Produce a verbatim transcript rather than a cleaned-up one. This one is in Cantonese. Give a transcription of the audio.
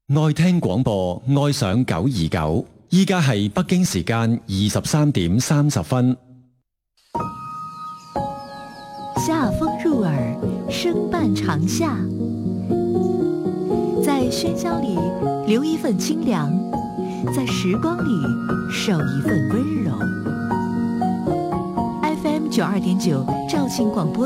愛聽廣播，愛上九二九。依家係北京時間二十三點三十分。 夏風入耳，聲伴長夏。在喧囂裏留一份清涼，在時光裏守一份溫柔。F M 九二點九，肇慶廣播